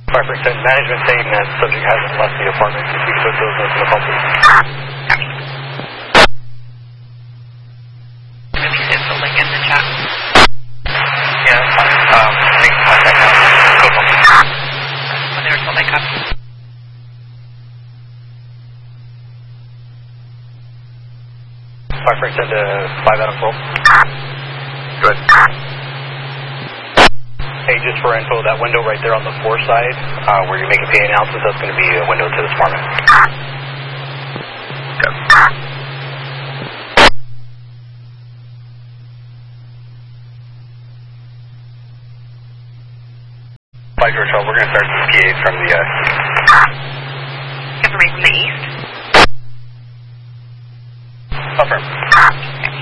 5% management saying that subject hasn't left the apartment. If you could put those notes in the phone, please. Release it, the link in the chat. Yeah, that's fine. Make contact now. Go home. When there's a link up. 5% to 5 out of 12. Good. Hey, just for info, that window right there on the 4 side, where you're making pay announcements, that's going to be a window to this apartment. Good. 5 George 12, we're going to start the PA from the Information from the east.